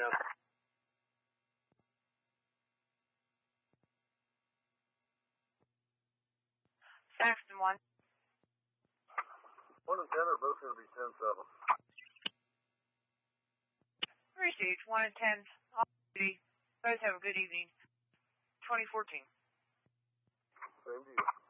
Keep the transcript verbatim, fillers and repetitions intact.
ten. Saxton one. One and ten are both going to be ten seven. Received. One and ten. All duty. Both have a good evening. twenty fourteen. Same to you.